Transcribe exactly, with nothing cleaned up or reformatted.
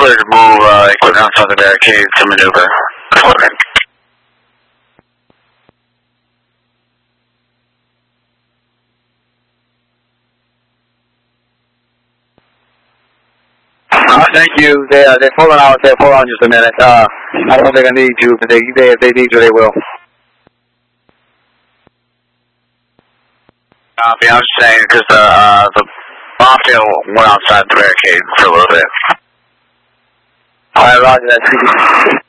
clear to move uh, equipment outside the barricade to maneuver. Equipment. Uh, thank you. They, uh, they're pulling out. They're pulling out in just a minute. Uh, I don't know if they're going to need you, but they, they, if they need you, they will. Copy. I was saying because the, uh, the Mafia went outside the barricade for a little bit. All right, roger that.